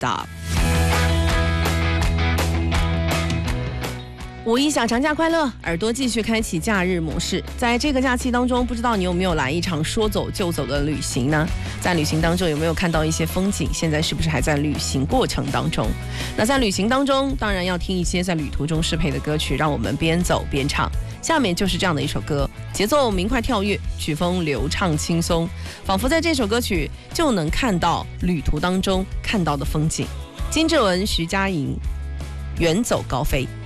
Stop。五一小长假快乐，耳朵继续开启假日模式。在这个假期当中，不知道你有没有来一场说走就走的旅行呢？在旅行当中有没有看到一些风景？现在是不是还在旅行过程当中？那在旅行当中，当然要听一些在旅途中适配的歌曲，让我们边走边唱。下面就是这样的一首歌，节奏明快跳跃，曲风流畅轻松，仿佛在这首歌曲就能看到旅途当中看到的风景。金志文、徐佳莹，远走高飞。